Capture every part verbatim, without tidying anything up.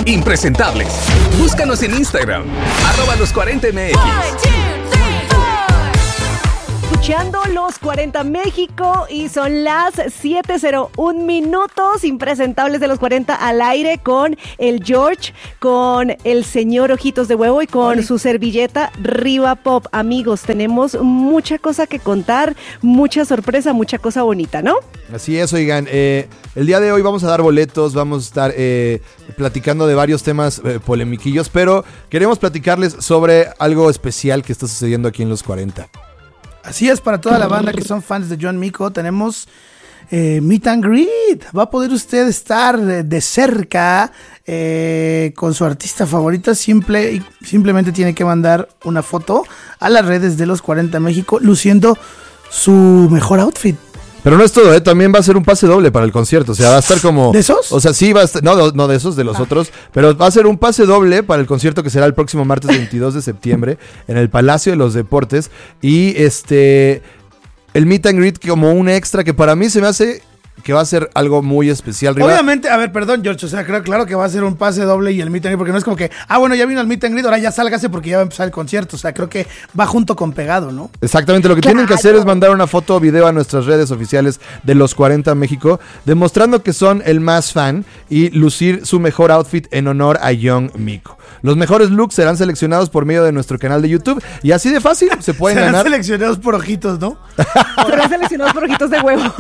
impresentables. Búscanos en Instagram, arroba los cuarenta M X. Escuchando Los cuarenta México y son las siete cero uno minutos, impresentables de Los cuarenta al aire con el George, con el señor Ojitos de Huevo y con su servilleta Riva Pop. Amigos, tenemos mucha cosa que contar, mucha sorpresa, mucha cosa bonita, ¿no? Así es, oigan, eh, el día de hoy vamos a dar boletos, vamos a estar eh, platicando de varios temas eh, polemiquillos, pero queremos platicarles sobre algo especial que está sucediendo aquí en Los cuarenta. Así es, para toda la banda que son fans de John Mico, tenemos eh, Meet and Greet. Va a poder usted estar de cerca eh, con su artista favorita. Simple, simplemente tiene que mandar una foto a las redes de Los cuarenta México luciendo su mejor outfit. Pero no es todo, ¿eh? También va a ser un pase doble para el concierto, o sea, va a estar como... ¿De esos? O sea, sí va a estar... No, no de esos, de los ah. otros, pero va a ser un pase doble para el concierto que será el próximo martes veintidós de septiembre en el Palacio de los Deportes. Y este... el Meet and Greet como un extra que para mí se me hace... que va a ser algo muy especial. Riva. Obviamente, a ver, perdón, George, o sea, creo, claro que va a ser un pase doble y el meet and greet, porque no es como que, ah, bueno, ya vino el meet and greet, ahora ya sálgase porque ya va a empezar el concierto, o sea, creo que va junto con pegado, ¿no? Exactamente, lo que claro. tienen que hacer es mandar una foto o video a nuestras redes oficiales de Los cuarenta México, demostrando que son el más fan y lucir su mejor outfit en honor a Young Mico. Los mejores looks serán seleccionados por medio de nuestro canal de YouTube y así de fácil se pueden serán ganar. Serán seleccionados por ojitos, ¿no? Serán seleccionados por ojitos de huevo.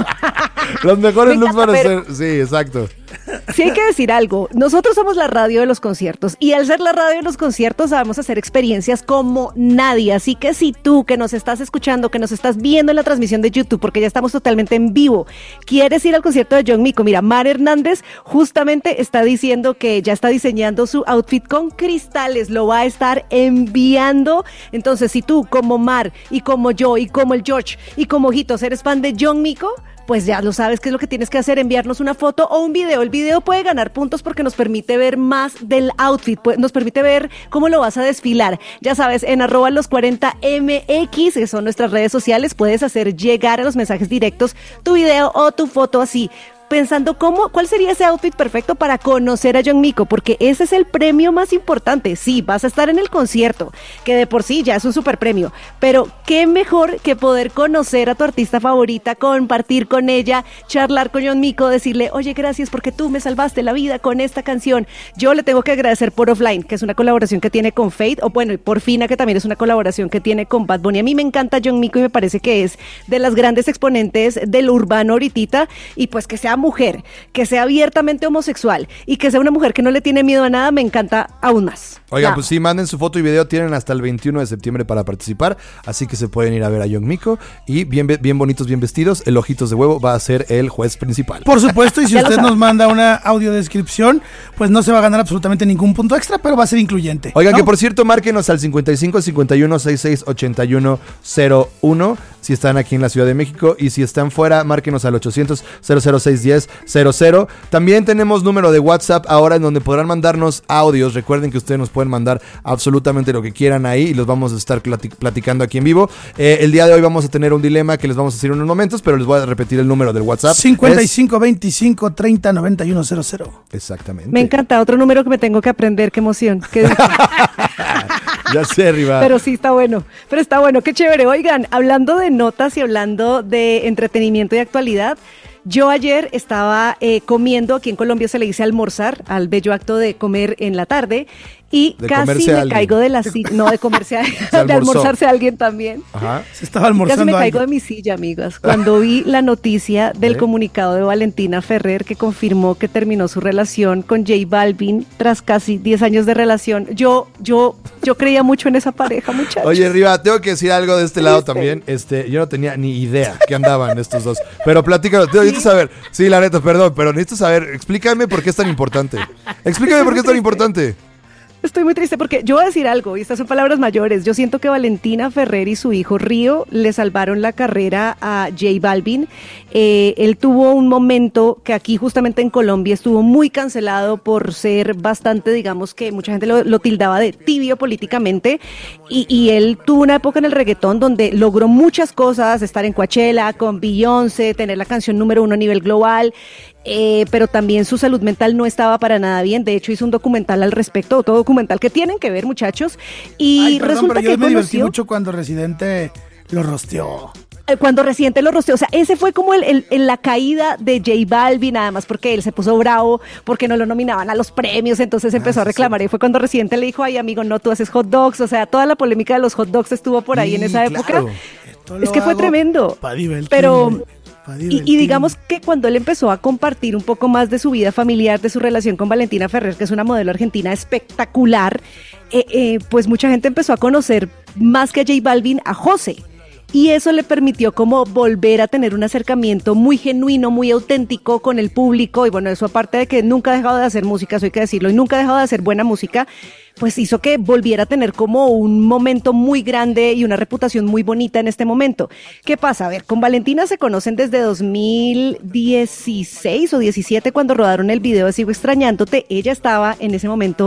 Los mejores looks van a ser, sí, exacto. Sí hay que decir algo, nosotros somos la radio de los conciertos y al ser la radio de los conciertos sabemos hacer experiencias como nadie, así que si tú que nos estás escuchando, que nos estás viendo en la transmisión de YouTube, porque ya estamos totalmente en vivo, quieres ir al concierto de Young Mico, mira, Mar Hernández justamente está diciendo que ya está diseñando su outfit con cristales, lo va a estar enviando, entonces si tú como Mar y como yo y como el George y como Ojitos eres fan de Young Mico, pues ya lo sabes qué es lo que tienes que hacer, enviarnos una foto o un video. El video puede ganar puntos porque nos permite ver más del outfit, nos permite ver cómo lo vas a desfilar. Ya sabes, en arroba los cuarenta M X, que son nuestras redes sociales, puedes hacer llegar a los mensajes directos tu video o tu foto así, pensando cómo, cuál sería ese outfit perfecto para conocer a Young Mico, porque ese es el premio más importante. Sí, vas a estar en el concierto, que de por sí ya es un super premio, pero qué mejor que poder conocer a tu artista favorita, compartir con ella, charlar con Young Mico, decirle, oye, gracias porque tú me salvaste la vida con esta canción. Yo le tengo que agradecer por Offline, que es una colaboración que tiene con Fate, o bueno, y por Fina, que también es una colaboración que tiene con Bad Bunny. A mí me encanta Young Mico y me parece que es de las grandes exponentes del urbano ahorita, y pues que sea mujer, que sea abiertamente homosexual y que sea una mujer que no le tiene miedo a nada, me encanta aún más. Oigan, pues sí, manden su foto y video, tienen hasta el veintiuno de septiembre para participar, así que se pueden ir a ver a Young Mico y bien, bien bonitos, bien vestidos, el Ojitos de Huevo va a ser el juez principal. Por supuesto, y si usted nos manda una audiodescripción, pues no se va a ganar absolutamente ningún punto extra, pero va a ser incluyente. Oigan, ¿no? Que por cierto, márquenos al cincuenta y cinco cincuenta y uno sesenta y seis ochenta y uno cero uno si están aquí en la Ciudad de México, y si están fuera, márquenos al ochocientos cero cero seis diez cero cero. También tenemos número de WhatsApp ahora en donde podrán mandarnos audios. Recuerden que ustedes nos pueden mandar absolutamente lo que quieran ahí y los vamos a estar platicando aquí en vivo. Eh, el día de hoy vamos a tener un dilema que les vamos a decir en unos momentos, pero les voy a repetir el número del WhatsApp. cincuenta y cinco veinticinco treinta noventa y uno cero cero. Exactamente. Me encanta, otro número que me tengo que aprender, qué emoción. Qué Ya sé, Riva. Pero sí está bueno, pero está bueno, qué chévere. Oigan, hablando de notas y hablando de entretenimiento y actualidad, yo ayer estaba eh, comiendo, aquí en Colombia se le dice almorzar, al bello acto de comer en la tarde, y de casi me caigo de la silla, no, de comerse a, de almorzarse a alguien también. Ajá. Se estaba almorzando. Casi me caigo alguien. de mi silla, amigas, cuando vi la noticia del ¿Eh? comunicado de Valentina Ferrer que confirmó que terminó su relación con J Balvin tras casi diez años de relación. Yo, yo, yo creía mucho en esa pareja, muchachos. Oye, Riva, tengo que decir algo de este lado también. Este, yo no tenía ni idea que andaban estos dos. Pero platícalo, te necesito saber. Sí, la neta, perdón, pero necesito saber. Explícame por qué es tan importante. Explícame por qué es tan importante. Estoy muy triste porque yo voy a decir algo, y estas son palabras mayores. Yo siento que Valentina Ferrer y su hijo Río le salvaron la carrera a J Balvin. Eh, él tuvo un momento que aquí justamente en Colombia estuvo muy cancelado por ser bastante, digamos que mucha gente lo, lo tildaba de tibio políticamente, y, y él tuvo una época en el reggaetón donde logró muchas cosas, estar en Coachella con Beyoncé, tener la canción número uno a nivel global. Eh, pero también su salud mental no estaba para nada bien. De hecho, hizo un documental al respecto, otro documental que tienen que ver, muchachos. Y Ay, perdón, resulta pero yo que me divertí conoció, mucho cuando Residente lo rosteó. eh, cuando Residente lo rosteó, o sea, ese fue como el, el- el- la caída de J Balvin, nada más porque él se puso bravo, porque no lo nominaban a los premios, entonces empezó Ah, a sí, reclamar. sí. Y fue cuando Residente le dijo, ay, amigo, no, tú haces hot dogs. O sea, toda la polémica de los hot dogs estuvo por ahí en Sí, esa época. claro. Esto Es lo que fue hago tremendo. pa' divertirme, Pero, pa' y, y divertirme. digamos que cuando él empezó a compartir un poco más de su vida familiar, de su relación con Valentina Ferrer, que es una modelo argentina espectacular, eh, eh, pues mucha gente empezó a conocer más que a J Balvin, a José. Y eso le permitió como volver a tener un acercamiento muy genuino, muy auténtico con el público. Y bueno, eso aparte de que nunca ha dejado de hacer música, eso hay que decirlo, y nunca ha dejado de hacer buena música, pues hizo que volviera a tener como un momento muy grande y una reputación muy bonita en este momento. ¿Qué pasa? A ver, con Valentina se conocen desde dos mil dieciséis o diecisiete cuando rodaron el video de Sigo Extrañándote. Ella estaba en ese momento